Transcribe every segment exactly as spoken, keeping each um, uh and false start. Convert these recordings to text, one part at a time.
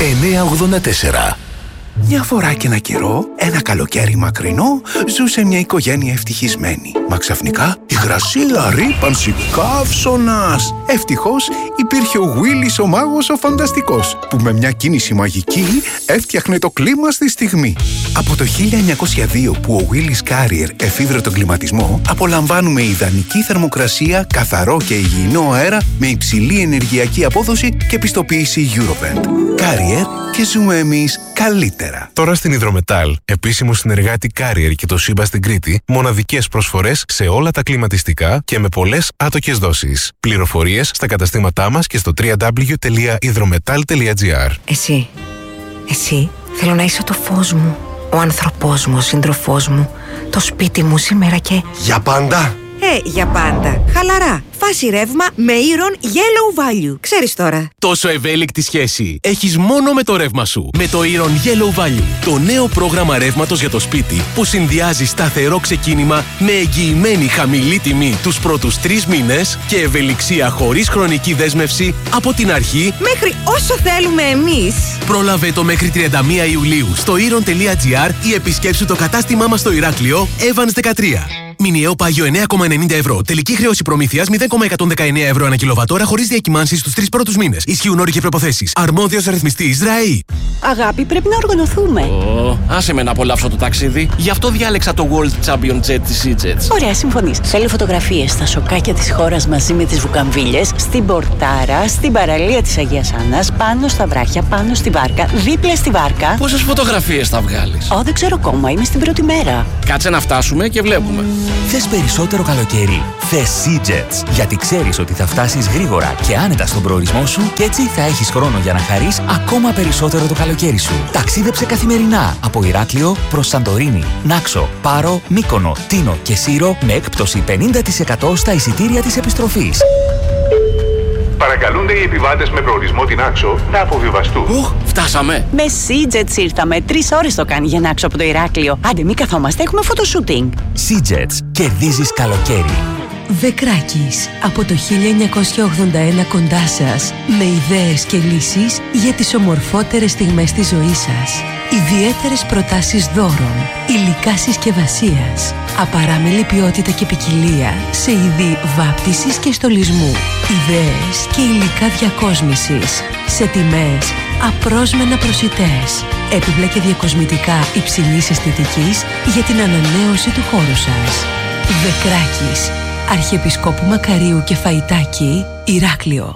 εννιακόσια ογδόντα τέσσερα. Μια φορά και ένα καιρό, ένα καλοκαίρι μακρινό, ζούσε μια οικογένεια ευτυχισμένη. Μα ξαφνικά η γρασίλα ρύπανση καύσωνας. Ευτυχώς υπήρχε ο Γουίλις ο μάγος ο φανταστικός, που με μια κίνηση μαγική έφτιαχνε το κλίμα στη στιγμή. Από το χίλια εννιακόσια δύο που ο Γουίλις Κάριερ εφήβρε τον κλιματισμό, απολαμβάνουμε ιδανική θερμοκρασία, καθαρό και υγιεινό αέρα με υψηλή ενεργειακή απόδοση και πιστοποίηση Eurovent. Κάριερ και ζούμε εμείς καλύτερα. Τώρα στην Υδρομετάλ, επίσημο συνεργάτη Κάριερ και το Σύμπα στην Κρήτη, μοναδικές προσφορές σε όλα τα κλιματιστικά και με πολλές άτοκες δόσεις. Πληροφορίες στα καταστήματά μας και στο double-u double-u double-u τελεία υδρομετάλ τελεία τζι άρ. Εσύ, εσύ, θέλω να είσαι το φως μου, ο άνθρωπός μου, ο σύντροφός μου, το σπίτι μου σήμερα και... Για πάντα! Ε, για πάντα. Χαλαρά. Φάση ρεύμα με Iron Yellow Value. Ξέρεις τώρα. Τόσο ευέλικτη σχέση έχεις μόνο με το ρεύμα σου. Με το Iron Yellow Value. Το νέο πρόγραμμα ρεύματος για το σπίτι που συνδυάζει σταθερό ξεκίνημα με εγγυημένη χαμηλή τιμή τους πρώτους τρεις μήνες και ευελιξία χωρίς χρονική δέσμευση από την αρχή μέχρι όσο θέλουμε εμείς. Πρόλαβε το μέχρι τριάντα μία Ιουλίου στο iron τελεία τζι άρ ή επισκέψου το κατάστημά μας στο Ηράκλειο Evans δεκατρία. Μηνιαίο πάγιο εννέα κόμμα ενενήντα ευρώ. Τελική χρέωση προμήθειας μηδέν κόμμα εκατόν δεκαεννέα ευρώ ανά κιλοβατόρα χωρίς διακυμάνσεις στους τρεις πρώτους μήνες. Ισχύουν όροι και προϋποθέσεις. Αρμόδιος ρυθμιστής ΡΑΗ. Αγάπη, πρέπει να οργανωθούμε. Oh, άσε με να απολαύσω το ταξίδι. Γι' αυτό διάλεξα το World Champion Jet της EasyJet. Ωραία, συμφωνείς. Θέλω φωτογραφίες στα σοκάκια της χώρας μαζί με τις βουκαμβίλες, στην Πορτάρα, στην παραλία της Αγίας Άννας, πάνω στα βράχια, πάνω στη βάρκα, δίπλα στη βάρκα. Πόσες φωτογραφίες θα βγάλεις? Ω, δεν ξέρω ακόμα, είμαι στην πρώτη μέρα. Κάτσε να φτάσουμε και βλέπουμε. Θες περισσότερο καλοκαίρι? Θες EasyJet, γιατί ξέρεις ότι θα φτάσεις γρήγορα και άνετα στον προορισμό σου και έτσι θα έχεις χρόνο για να χαρείς ακόμα περισσότερο το καλοκαίρι σου. Ταξίδεψε καθημερινά από Ηράκλειο προς Σαντορίνη, Νάξο, Πάρο, Μύκονο, Τίνο και Σύρο με έκπτωση πενήντα τοις εκατό στα εισιτήρια της επιστροφής. Παρακαλούνται οι επιβάτες με προορισμό την Άξο να αποβιβαστούν. Οχ, φτάσαμε. Με EasyJet ήρθαμε. Τρεις ώρες το κάνει για να Άξο από το Ηράκλειο. Άντε, μη καθόμαστε, έχουμε φωτοσούτινγκ. EasyJet, κερδίζεις καλοκαίρι. Βεκράκης, από το χίλια εννιακόσια ογδόντα ένα κοντά σας, με ιδέες και λύσεις για τις ομορφότερες στιγμές της ζωής σας. Ιδιαίτερες προτάσεις δώρων, υλικά συσκευασίας, απαράμιλη ποιότητα και ποικιλία σε είδη βάπτισης και στολισμού, ιδέες και υλικά διακόσμησης, σε τιμές απρόσμενα προσιτές, έπιπλα και διακοσμητικά υψηλής αισθητικής για την ανανέωση του χώρου σας. Βεκράκης, Αρχιεπισκόπου Μακαρίου και Φαϊτάκη, Ηράκλειο.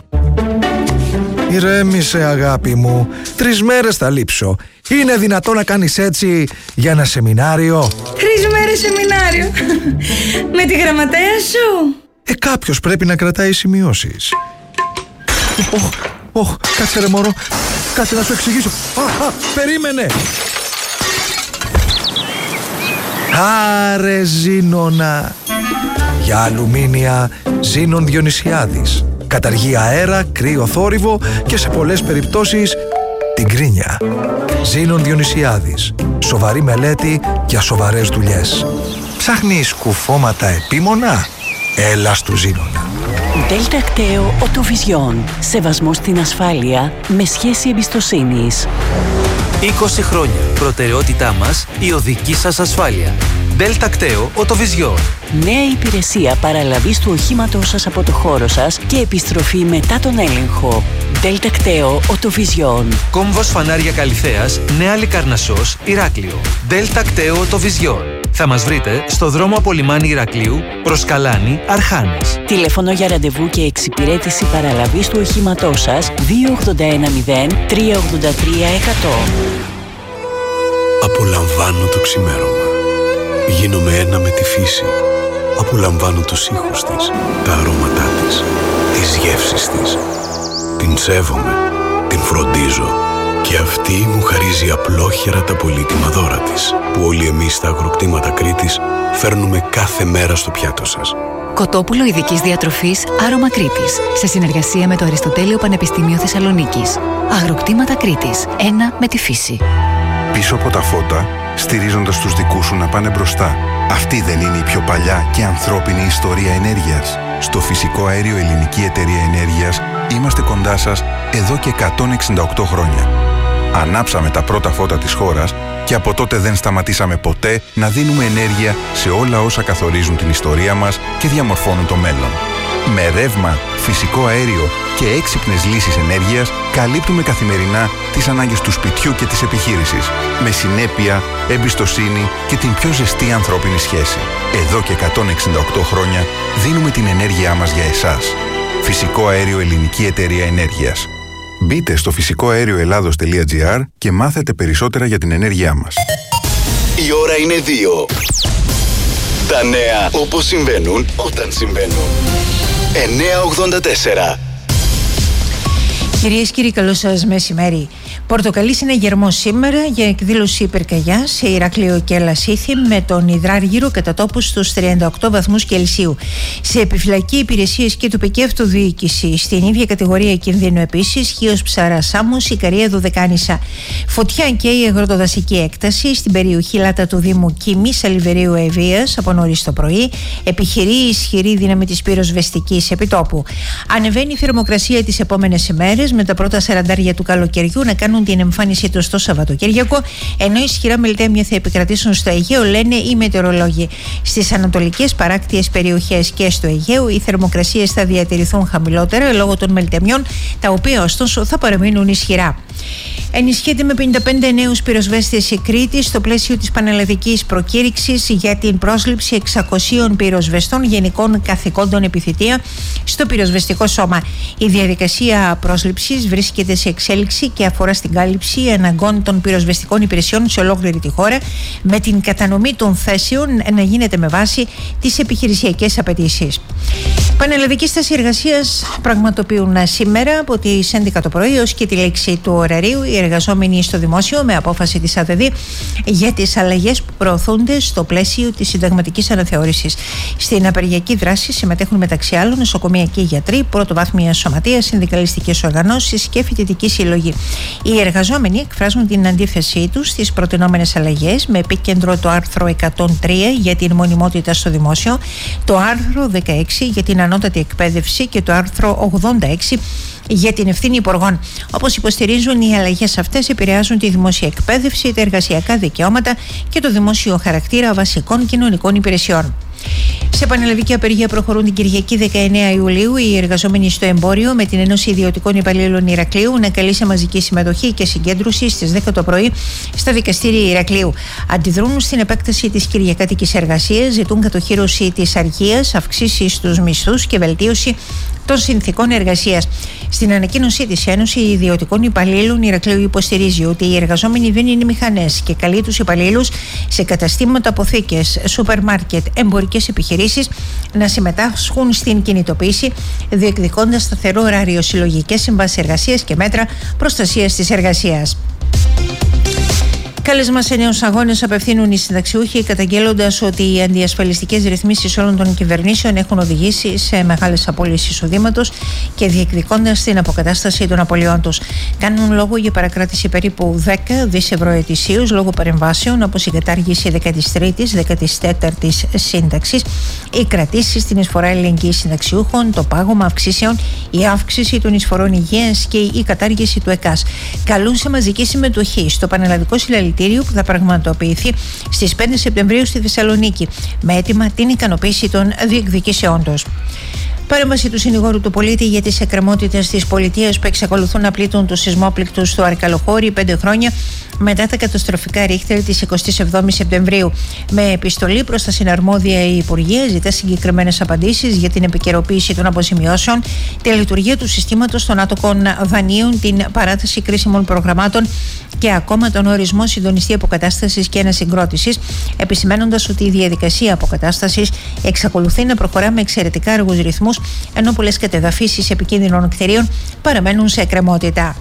Ηρέμησε, αγάπη μου. Τρεις μέρες θα λείψω. Είναι δυνατό να κάνεις έτσι για ένα σεμινάριο? Τρεις μέρες σεμινάριο. Με τη γραμματέα σου. Ε, κάποιος πρέπει να κρατάει σημειώσεις. Ωχ, ωχ, κάτσε ρε μωρό. Κάτσε να σου εξηγήσω. Α, α, περίμενε. Άρε Ζήνονα. Για αλουμίνια Ζήνων Διονυσιάδης. Καταργεί αέρα, κρύο θόρυβο και σε πολλές περιπτώσεις την κρίνια. Ζήνων Διονυσιάδης. Σοβαρή μελέτη για σοβαρές δουλειές. Ψάχνεις κουφώματα επίμονα? Έλα στου Ζήνονα. Δέλτα Κταίο Οτοβιζιόν. Σεβασμός στην ασφάλεια με σχέση εμπιστοσύνης. είκοσι χρόνια. Προτεραιότητά μας η οδική σας ασφάλεια. Δέλτα Κταίο Οτοβιζιόν. Νέα υπηρεσία παραλαβής του οχήματός σας από το χώρο σας και επιστροφή μετά τον έλεγχο. Δέλτα Κταίο Οτοβιζιόν. Κόμβος Φανάρια Καλυθέας, Νέα Λικαρνασσός, Ηράκλειο. Δέλτα Κταίο Οτοβιζιόν. Θα μας βρείτε στο δρόμο από λιμάνι Ηρακλείου προς Καλάνη, Αρχάνες. Τηλέφωνο για ραντεβού και εξυπηρέτηση παραλαβής του οχήματός σας δύο οκτώ ένα μηδέν τρία οκτώ τρία εκατό. Απολαμβάνω το ξημέρωμα. Γίνομαι ένα με τη φύση. Απολαμβάνω τους ήχους της, τα αρώματά της, τις γεύσεις της. Την σέβομαι, την φροντίζω και αυτή μου χαρίζει απλόχερα τα πολύτιμα δώρα της, που όλοι εμείς στα αγροκτήματα Κρήτης φέρνουμε κάθε μέρα στο πιάτο σας. Κοτόπουλο ειδικής διατροφής Άρωμα Κρήτης, σε συνεργασία με το Αριστοτέλειο Πανεπιστήμιο Θεσσαλονίκης. Αγροκτήματα Κρήτης, ένα με τη φύση. Πίσω από τα φώτα, στηρίζοντας τους δικούς σου να πάνε μπροστά. Αυτή δεν είναι η πιο παλιά και ανθρώπινη ιστορία ενέργειας? Στο Φυσικό Αέριο Ελληνική Εταιρεία Ενέργειας είμαστε κοντά σας εδώ και εκατόν εξήντα οκτώ χρόνια. Ανάψαμε τα πρώτα φώτα της χώρας και από τότε δεν σταματήσαμε ποτέ να δίνουμε ενέργεια σε όλα όσα καθορίζουν την ιστορία μας και διαμορφώνουν το μέλλον. Με ρεύμα, φυσικό αέριο και έξυπνες λύσεις ενέργειας καλύπτουμε καθημερινά τις ανάγκες του σπιτιού και της επιχείρησης, με συνέπεια, εμπιστοσύνη και την πιο ζεστή ανθρώπινη σχέση. Εδώ και εκατόν εξήντα οκτώ χρόνια δίνουμε την ενέργειά μας για εσάς. Φυσικό αέριο Ελληνική Εταιρεία Ενέργειας. Μπείτε στο φυσικό αέριο ελλάδος τελεία τζι άρ και μάθετε περισσότερα για την ενέργειά μας. Η ώρα είναι δύο. Τα νέα όπως συμβαίνουν όταν συμβαίνουν. εννιακόσια ογδόντα τέσσερα. Κυρίες και κύριοι, καλό σας μεσημέρι. Πορτοκαλί συναγερμό σήμερα για εκδήλωση πυρκαγιάς σε Ηράκλειο και Λασίθι με τον υδράργυρο κατά τόπου στους τριάντα οκτώ βαθμούς Κελσίου. Σε επιφυλακή υπηρεσίες και τοπική αυτοδιοίκηση. Στην ίδια κατηγορία κινδύνου επίσης Χίος Ψαράς Σάμος, Ικαρία Δωδεκάνησα. Φωτιά και η αγροτοδασική έκταση στην περιοχή Λάτα του Δήμου Κίμη Σαλιβερίου Ευβίας από νωρίς το πρωί. Επιχειρεί η ισχυρή δύναμη της πυροσβεστικής επιτόπου. Ανεβαίνει η θερμοκρασία τις επόμενες ημέρες με τα πρώτα σαραντάρια του καλοκαιριού να κάνουν την εμφάνισή του στο Σαββατοκύριακο, ενώ ισχυρά μελτέμια θα επικρατήσουν στο Αιγαίο, λένε οι μετεωρολόγοι. Στις ανατολικές παράκτιες περιοχές και στο Αιγαίο, οι θερμοκρασίες θα διατηρηθούν χαμηλότερα λόγω των μελτεμιών, τα οποία ωστόσο θα παραμείνουν ισχυρά. Ενισχύεται με πενήντα πέντε νέους πυροσβέστες η Κρήτη στο πλαίσιο της πανελλαδικής προκήρυξης για την πρόσληψη εξακοσίων πυροσβεστών γενικών καθηκόντων επιθετεία στο πυροσβεστικό σώμα. Η διαδικασία πρόσληψης βρίσκεται σε εξέλιξη και αφορά στην κάλυψη αναγκών των πυροσβεστικών υπηρεσιών σε ολόκληρη τη χώρα, με την κατανομή των θέσεων να γίνεται με βάση τις επιχειρησιακές απαιτήσεις. Πανελλαδική στάση εργασίας πραγματοποιούν σήμερα από τις έντεκα το πρωί ως και τη λήξη του ωραρίου οι εργαζόμενοι στο δημόσιο με απόφαση της ΑΔΔ για τις αλλαγές που προωθούνται στο πλαίσιο της συνταγματικής αναθεώρησης. Στην απεργιακή δράση συμμετέχουν μεταξύ άλλων νοσοκομιακοί γιατροί, πρωτοβάθμια σωματεία, συνδικαλιστικές οργανώσεις και φοιτητικοί σύλλογοι. Οι εργαζόμενοι εκφράζουν την αντίθεσή τους στις προτεινόμενες αλλαγές με επίκεντρο το άρθρο εκατόν τρία για την μονιμότητα στο δημόσιο, το άρθρο δεκαέξι για την ανώτατη εκπαίδευση και το άρθρο ογδόντα έξι για την ευθύνη υπουργών. Όπως υποστηρίζουν, οι αλλαγές αυτές επηρεάζουν τη δημόσια εκπαίδευση, τα εργασιακά δικαιώματα και το δημόσιο χαρακτήρα βασικών κοινωνικών υπηρεσιών. Σε πανελλαδική απεργία προχωρούν την Κυριακή δεκαεννέα Ιουλίου οι εργαζόμενοι στο εμπόριο με την Ένωση Ιδιωτικών Υπαλλήλων Ηρακλείου να καλεί σε μαζική συμμετοχή και συγκέντρωση στις δέκα το πρωί στα δικαστήρια Ηρακλείου. Αντιδρούν στην επέκταση της κυριακάτικης εργασίας, ζητούν κατοχύρωση της αργίας, αυξήσεις στους μισθούς και βελτίωση των συνθηκών εργασίας. Στην ανακοίνωσή της Ένωση Ιδιωτικών Υπαλλήλων Ηρακλείου υποστηρίζει ότι οι εργαζόμενοι δεν είναι μηχανές και καλεί τους υπαλλήλους σε καταστήματα, αποθήκες, σούπερ μάρκετ, εμπορικές επιχειρήσεις να συμμετάσχουν στην κινητοποίηση, διεκδικώντας σταθερό ωράριο, συλλογικές συμβάσεις εργασίας και μέτρα προστασίας της εργασίας. Κάλεσμα σε νέους αγώνες απευθύνουν οι συνταξιούχοι, καταγγέλλοντας ότι οι αντιασφαλιστικές ρυθμίσεις όλων των κυβερνήσεων έχουν οδηγήσει σε μεγάλες απώλειες εισοδήματος και διεκδικώντας την αποκατάσταση των απολειών τους. Κάνουν λόγο για παρακράτηση περίπου δέκα δισεκατομμύρια ευρώ ετησίως λόγω παρεμβάσεων όπως η κατάργηση δέκατης τρίτης, δέκατης τέταρτης σύνταξης, οι κρατήσεις στην εισφορά ελληνικής συνταξιούχων, το πάγωμα αυξήσεων, η αύξηση των εισφορών υγείας και η κατάργηση του ΕΚΑΣ. Καλούν σε μαζική συμμετοχή στο πανελλαδικό συλλαλητήριο που θα πραγματοποιηθεί στις πέντε Σεπτεμβρίου στη Θεσσαλονίκη με αίτημα την ικανοποίηση των διεκδικήσεών τους. Παρέμβαση του συνηγόρου του πολίτη για τις εκκρεμότητες της πολιτείας που εξακολουθούν να πλήττουν τους σεισμόπληκτους στο Αρκαλοχώρι πέντε χρόνια μετά τα καταστροφικά ρίχτερ της εικοστής εβδόμης Σεπτεμβρίου. Με επιστολή προς τα συναρμόδια η Υπουργεία ζητά συγκεκριμένες απαντήσεις για την επικαιροποίηση των αποζημιώσεων, τη λειτουργία του συστήματος των άτοκων δανείων, την παράταση κρίσιμων προγραμμάτων και ακόμα τον ορισμό συντονιστή αποκατάστασης και ανασυγκρότησης, επισημαίνοντας ότι η διαδικασία αποκατάστασης εξακολουθεί να προχωρά με εξαιρετικά αργούς ρυθμούς, ενώ πολλές κατεδαφίσεις επικίνδυνων κτηρίων παραμένουν σε εκκρεμότητα.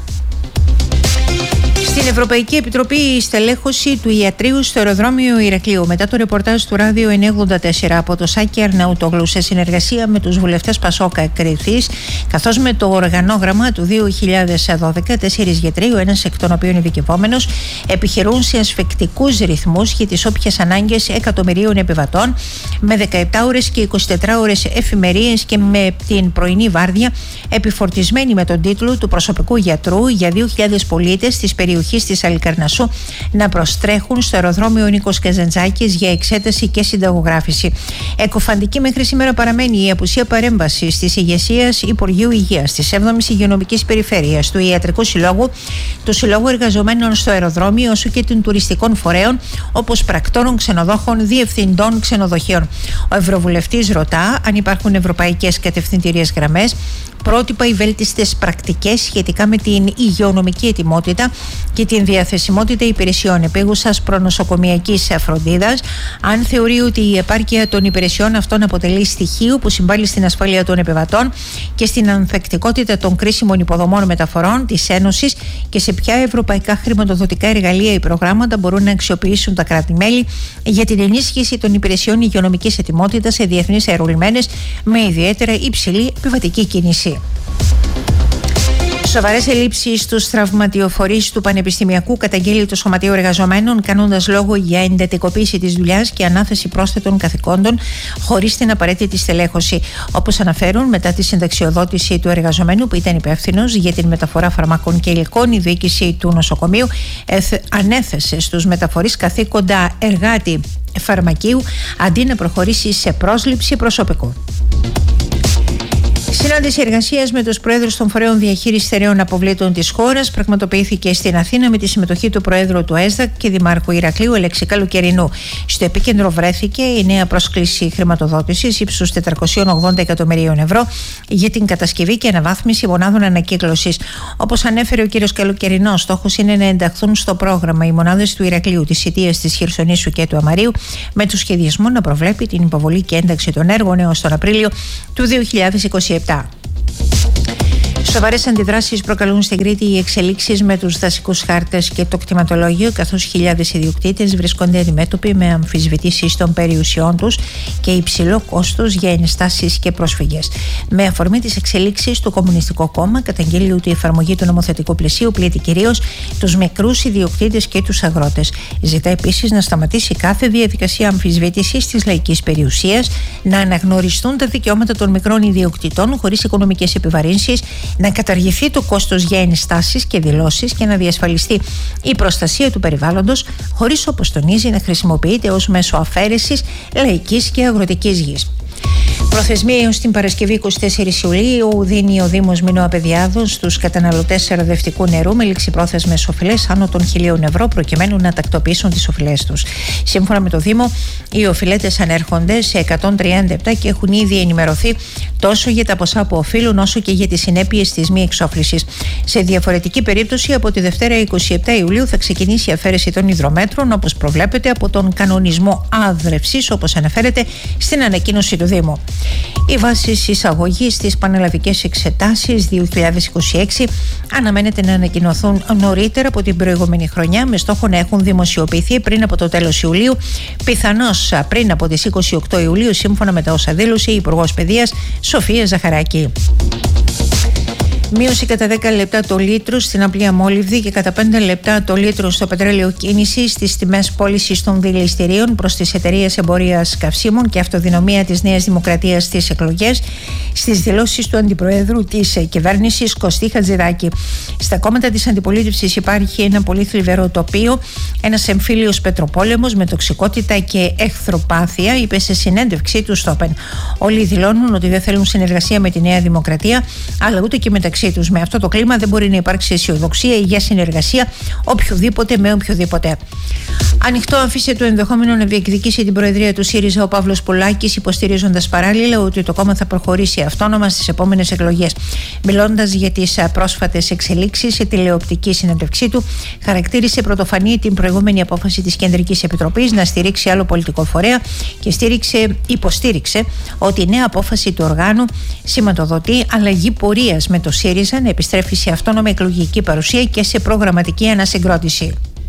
Στην Ευρωπαϊκή Επιτροπή η στελέχωση του ιατρείου στο αεροδρόμιο Ηρακλείου μετά το ρεπορτάζ του Ράδιο εννιακόσια ογδόντα τέσσερα από το Σάκη Αρναούτογλου σε συνεργασία με τους βουλευτές Πασόκα Κρήτης, καθώς με το οργανόγραμμα του δύο χιλιάδες δώδεκα τέσσερις γιατροί, ο ένας εκ των οποίων ειδικευόμενος, επιχειρούν σε ασφεκτικούς ρυθμούς για τις όποιες ανάγκες εκατομμυρίων επιβατών με δεκαεπτά ώρες και εικοσιτέσσερις ώρες εφημερίες και με την πρωινή βάρδια επιφορτισμένη με τον τίτλο του προσωπικού γιατρού για δύο χιλιάδες πολίτες της περιοχής περιοχής της Αλικαρνασσού να προστρέχουν στο αεροδρόμιο Νίκος Καζαντζάκης για εξέταση και συνταγογράφηση. Εκοφαντική μέχρι σήμερα παραμένει η απουσία παρέμβασης της ηγεσίας Υπουργείου Υγείας, της έβδομης Υγειονομικής Περιφέρειας, του Ιατρικού Συλλόγου, του Συλλόγου Εργαζομένων στο αεροδρόμιο, όσο και των τουριστικών φορέων όπως πρακτόρων, ξενοδόχων, διευθυντών ξενοδοχείων. Ο Ευρωβουλευτής ρωτά αν υπάρχουν ευρωπαϊκές κατευθυντήριες γραμμές, πρότυπα ή βέλτιστες πρακτικές σχετικά με την υγειονομική ετοιμότητα και την διαθεσιμότητα υπηρεσιών επίγουσας προνοσοκομιακής φροντίδας, αν θεωρεί ότι η επάρκεια των υπηρεσιών αυτών αποτελεί στοιχείο που συμβάλλει στην ασφάλεια των επιβατών και στην ανθεκτικότητα των κρίσιμων υποδομών μεταφορών της Ένωσης και σε ποια ευρωπαϊκά χρηματοδοτικά εργαλεία ή προγράμματα μπορούν να αξιοποιήσουν τα κράτη-μέλη για την ενίσχυση των υπηρεσιών υγειονομικής ετοιμότητας σε διεθνείς αερολιμένες με ιδιαίτερα υψηλή επιβατική κίνηση. Σοβαρές ελλείψεις στους τραυματιοφορείς του Πανεπιστημιακού καταγγέλει το Σωματείο Εργαζομένων, κάνοντας λόγο για εντατικοποίηση της δουλειάς και ανάθεση πρόσθετων καθηκόντων χωρίς την απαραίτητη στελέχωση. Όπως αναφέρουν, μετά τη συνταξιοδότηση του εργαζομένου που ήταν υπεύθυνος για την μεταφορά φαρμάκων και υλικών, η διοίκηση του νοσοκομείου ανέθεσε στους μεταφορείς καθήκοντα εργάτη φαρμακείου αντί να προχωρήσει σε πρόσληψη προσωπικού. Συνάντηση εργασίας με τους Προέδρους των Φορέων Διαχείρισης Στερεών Αποβλήτων της χώρας πραγματοποιήθηκε στην Αθήνα με τη συμμετοχή του Προέδρου του ΕΣΔΑΚ και Δημάρχου Ηρακλείου Αλέξη Καλοκαιρινού. Στο επίκεντρο βρέθηκε η νέα πρόσκληση χρηματοδότησης ύψους τετρακόσια ογδόντα εκατομμυρίων ευρώ για την κατασκευή και αναβάθμιση μονάδων ανακύκλωσης. Όπως ανέφερε ο κ. Καλοκαιρινός, στόχος είναι να ενταχθούν στο πρόγραμμα οι μονάδες του Ηρακλείου, της Σιτίας, της Χερσονήσου και του Αμαρίου, με το σχεδιασμό να προβλέπει την υποβολή και ένταξη των έργων έως τον Απρίλιο του δύο χιλιάδες είκοσι επτά. Σοβαρές αντιδράσεις προκαλούν στην Κρήτη οι εξελίξεις με τους δασικούς χάρτες και το κτηματολόγιο, καθώς χιλιάδες ιδιοκτήτες βρίσκονται αντιμέτωποι με αμφισβητήσεις των περιουσιών τους και υψηλό κόστος για ενστάσεις και πρόσφυγες. Με αφορμή τις εξελίξεις, το Κομμουνιστικό Κόμμα καταγγέλει ότι η εφαρμογή του νομοθετικού πλαισίου πλήττει κυρίως τους μικρούς ιδιοκτήτες και τους αγρότες. Ζητά επίσης να σταματήσει κάθε διαδικασία αμφισβήτησης της λαϊκής περιουσίας, να αναγνωριστούν τα δικαιώματα των μικρών ιδιοκτητών χωρίς οικονομικές επιβαρύνσεις, να καταργηθεί το κόστος για ενστάσεις και δηλώσεις και να διασφαλιστεί η προστασία του περιβάλλοντος, χωρίς, όπως τονίζει, να χρησιμοποιείται ως μέσο αφαίρεσης λαϊκής και αγροτικής γης. Προθεσμία έως την Παρασκευή εικοστή τέταρτη Ιουλίου δίνει ο Δήμος Μινώα Παιδιάδων στους καταναλωτές ραδευτικού νερού με ληξιπρόθεσμες οφειλές άνω των χιλίων ευρώ προκειμένου να τακτοποιήσουν τις οφειλές τους. Σύμφωνα με το Δήμο, οι οφειλέτες ανέρχονται σε εκατόν τριάντα επτά και έχουν ήδη ενημερωθεί τόσο για τα ποσά που οφείλουν όσο και για τις συνέπειες της μη εξόφλησης. Σε διαφορετική περίπτωση, από τη Δευτέρα εικοστή εβδόμη Ιουλίου θα ξεκινήσει η αφαίρεση των υδρομέτρων, όπως προβλέπεται από τον κανονισμό άδρευσης, όπως αναφέρεται στην ανακοίνωση του Δήμου. Οι βάσεις εισαγωγής στις πανελλαδικές εξετάσεις δύο χιλιάδες είκοσι έξι αναμένεται να ανακοινωθούν νωρίτερα από την προηγούμενη χρονιά, με στόχο να έχουν δημοσιοποιηθεί πριν από το τέλος Ιουλίου, πιθανώς πριν από τις είκοσι οκτώ Ιουλίου, σύμφωνα με τα όσα δήλωσε η Υπουργός Παιδείας Σοφία Ζαχαράκη. Μείωση κατά δέκα λεπτά το λίτρο στην απλή αμόλυβδη και κατά πέντε λεπτά το λίτρο στο πετρέλαιο κίνηση στις τιμές πώλησης των δηληστηρίων προς τις εταιρείες εμπορίας καυσίμων και αυτοδυναμία της Νέας Δημοκρατίας στις εκλογές, στις δηλώσεις του Αντιπροέδρου της κυβέρνησης Κωστή Χατζηδάκη. Στα κόμματα της αντιπολίτευσης υπάρχει ένα πολύ θλιβερό τοπίο, ένας εμφύλιος πετροπόλεμος με τοξικότητα και εχθροπάθεια, είπε σε συνέντευξή του στο Open. Όλοι δηλώνουν ότι δεν θέλουν συνεργασία με τη Νέα Δημοκρατία, αλλά ούτε και μεταξύ τους. Με αυτό το κλίμα δεν μπορεί να υπάρξει αισιοδοξία για συνεργασία οποιοδήποτε με οποιοδήποτε. Ανοιχτό αφήσε το ενδεχόμενο να διεκδικήσει την προεδρία του ΣΥΡΙΖΑ ο Παύλος Πολάκης, υποστηρίζοντας παράλληλα ότι το κόμμα θα προχωρήσει αυτόνομα στις επόμενες εκλογές. Μιλώντας για τις πρόσφατες εξελίξεις, σε τηλεοπτική συνέντευξή του χαρακτήρισε πρωτοφανή την προηγούμενη απόφαση της Κεντρικής Επιτροπής να στηρίξει άλλο πολιτικό φορέα και στήριξε, υποστήριξε ότι η νέα απόφαση του οργάνου σηματοδοτεί αλλαγή πορείας με το ΣΥΡΙΖΑ να επιστρέφει σε αυτόνομη εκλογική παρουσία και σε προγραμματική ανασυγκρότηση.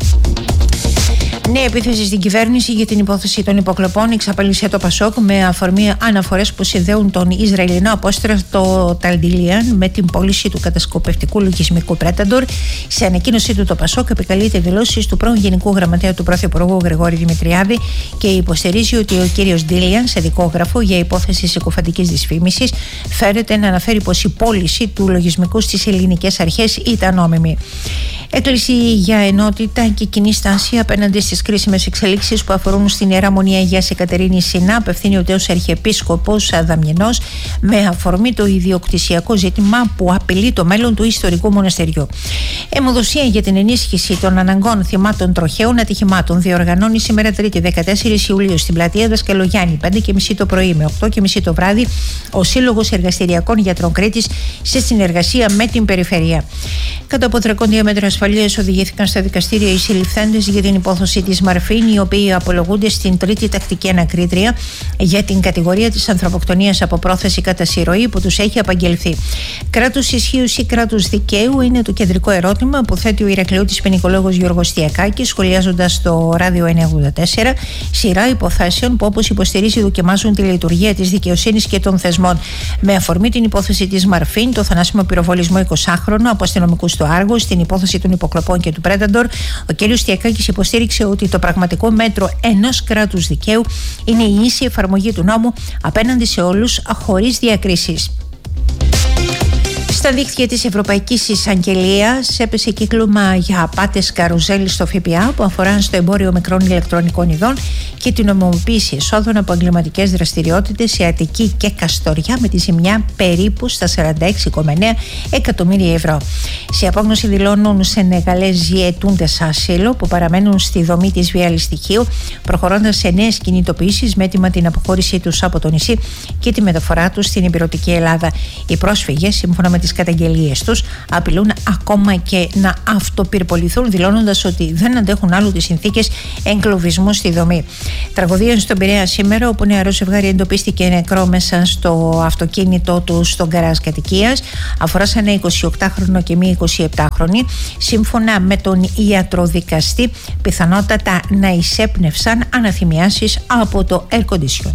Νέα επίθεση στην κυβέρνηση για την υπόθεση των υποκλοπών εξαπέλυσε το Πασόκ με αφορμή αναφορές που συνδέουν τον Ισραηλινό απόστρατο Ταλντιλίαν με την πώληση του κατασκοπευτικού λογισμικού Πρέταντορ. Σε ανακοίνωσή του, το Πασόκ επικαλείται δηλώσεις του πρώην Γενικού Γραμματέα του Πρωθυπουργού Γρηγόρη Δημητριάδη και υποστηρίζει ότι ο κύριος Ντίλιαν, σε δικόγραφο για υπόθεση συκοφαντικής δυσφήμισης, φέρεται να αναφέρει πως η πώληση του λογισμικού στις ελληνικές αρχές ήταν νόμιμη. Έκκληση για ενότητα και κοινή στάση απέναντι στις κρίσιμες εξελίξεις που αφορούν στην Ιερά Μονή Αγίας Εκατερίνης Σινά απευθύνει ο τέος Αρχιεπίσκοπος Δαμιανός με αφορμή το ιδιοκτησιακό ζήτημα που απειλεί το μέλλον του ιστορικού μοναστεριού. Αιμοδοσία για την ενίσχυση των αναγκών θυμάτων τροχαίων ατυχημάτων διοργανώνει σήμερα Τρίτη δεκατέσσερις Ιουλίου στην πλατεία Δασκαλογιάννη πέντε και μισή το πρωί με οκτώ και μισή το βράδυ ο Σύλλογος Εργαστηριακών Γιατρών Κρήτης σε συνεργασία με την Περιφέρεια. Κατά από τριακόσια μέτρα ασφαλείας οδηγήθηκαν στα δικαστήρια οι συλληφθέντες για την υπόθεση της Μαρφίν, οι οποίοι απολογούνται στην τρίτη τακτική ανακρίτρια για την κατηγορία της ανθρωποκτονίας από πρόθεση κατά συρροή που τους έχει απαγγελθεί. Κράτους ισχύους ή κράτους δικαίου είναι το κεντρικό ερώτημα που θέτει ο Ηρακλειώτης ποινικολόγος Γιώργος Τιακάκης, σχολιάζοντας στο Ράδιο εννιακόσια ογδόντα τέσσερα σειρά υποθέσεων που, όπως υποστηρίζει, δοκιμάζουν τη λειτουργία της δικαιοσύνης και των θεσμών. Με αφορμή την υπόθεση της Μαρφίν, το θανάσιμο πυροβολισμό εικοσάχρονο από αστυνομικούς στο Άργο, στην υπόθεση των υποκλοπών και του Πρέταντορ, ο κ. Τιακάκης υποστήριξε ότι το πραγματικό μέτρο ενός κράτους δικαίου είναι η ίση εφαρμογή του νόμου απέναντι σε όλους, χωρίς διακρίσεις. Στα δίκτυα της Ευρωπαϊκής Εισαγγελίας έπεσε κύκλωμα για απάτες καρουζέλ στο ΦΠΑ που αφορά στο εμπόριο μικρών ηλεκτρονικών ειδών και την νομιμοποίηση εσόδων από εγκληματικές δραστηριότητες σε Αττική και Καστοριά με τη ζημιά περίπου στα σαράντα έξι κόμμα εννέα εκατομμύρια ευρώ. Σε απόγνωση δηλώνουν Σενεγαλέζοι αιτούντες άσυλο που παραμένουν στη δομή της Βιάλης στοιχείου, προχωρώντας σε νέες κινητοποιήσεις με έτοιμα την αποχώρησή τους από το νησί και τη μεταφορά τους στην υπηρετική Ελλάδα. Οι πρόσφυγες, σύμφωνα με τις καταγγελίες τους, απειλούν ακόμα και να αυτοπυρποληθούν, δηλώνοντας ότι δεν αντέχουν άλλο τις συνθήκες εγκλωβισμού στη δομή. Τραγωδία στον Πειραιά σήμερα, όπου νεαρό ζευγάρι εντοπίστηκε νεκρό μέσα στο αυτοκίνητό του στον γκαράζ κατοικίας. Αφορά σε ένα εικοσιοκτάχρονο και μία εικοσιεπτάχρονη. Σύμφωνα με τον ιατροδικαστή, πιθανότατα να εισέπνευσαν αναθυμιάσεις από το air condition.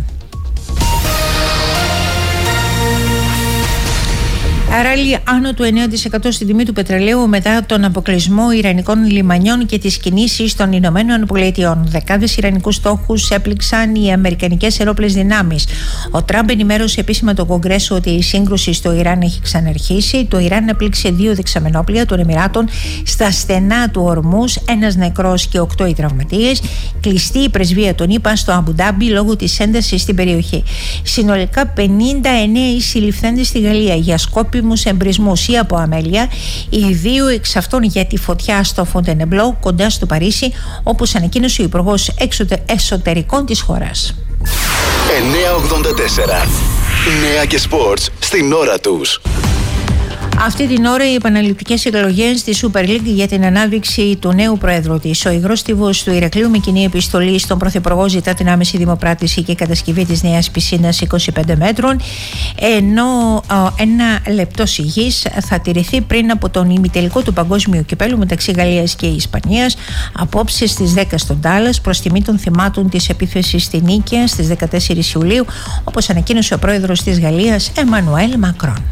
Ράλι άνω του εννέα τοις εκατό στην τιμή του πετρελαίου μετά τον αποκλεισμό ιρανικών λιμανιών και τις κινήσεις των Ηνωμένων Πολιτειών. Δεκάδες ιρανικούς στόχους έπληξαν οι αμερικανικές ενόπλες δυνάμεις. Ο Τραμπ ενημέρωσε επίσημα το Κογκρέσο ότι η σύγκρουση στο Ιράν έχει ξαναρχίσει. Το Ιράν έπληξε δύο δεξαμενόπλια των Εμιράτων στα στενά του Ορμούς, ένας νεκρός και οκτώ οι τραυματίες. Κλειστή η πρεσβεία των ΗΠΑ στο Αμπουντάμπι λόγω της έντασης στην περιοχή. Συνολικά πενήντα εννέα οι συλληφθέντες στη Γαλλία για σκόπιμους εμπρισμούς ή από αμέλεια, οι δύο εξ αυτών για τη φωτιά στο Φοντενεμπλό κοντά στο Παρίσι, όπως ανακοίνωσε ο Υπουργός Εσωτερικών της χώρας. εννιακόσια ογδόντα τέσσερα. Νέα και σπορτς στην ώρα τους. Αυτή την ώρα οι επαναληπτικές εκλογές στη Super League για την ανάδειξη του νέου πρόεδρου της. Ο υγρός τύβος του Ηρακλείου με κοινή επιστολή στον Πρωθυπουργό ζητά την άμεση δημοπράτηση και κατασκευή της νέας πισίνας είκοσι πέντε μέτρων, ενώ ένα λεπτό σιγής θα τηρηθεί πριν από τον ημιτελικό του παγκόσμιου κυπέλου μεταξύ Γαλλίας και Ισπανίας απόψε στις δέκα στον Ντάλλας προς τιμή των θυμάτων της επίθεσης στην Νίκαια στις δεκατέσσερις Ιουλίου, όπως ανακοίνωσε ο πρόεδρος της Γαλλίας Εμμανουέλ Μακρόν.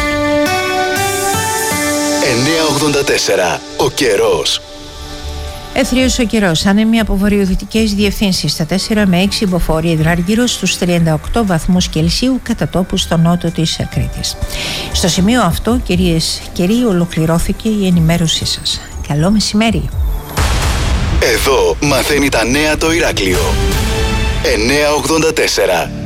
εννιακόσια ογδόντα τέσσερα. Ο καιρός. Εθρίος ο καιρός. Άνεμοι από βορειοδυτικές διευθύνσεις στα τέσσερα με έξι Βοφόρη Υδράργυρο στους τριάντα οκτώ βαθμούς Κελσίου κατά τόπου στο νότο της Κρήτης. Στο σημείο αυτό, κυρίες και κύριοι, ολοκληρώθηκε η ενημέρωσή σας. Καλό μεσημέρι. Εδώ μαθαίνει τα νέα το Ηράκλειο. εννιακόσια ογδόντα τέσσερα.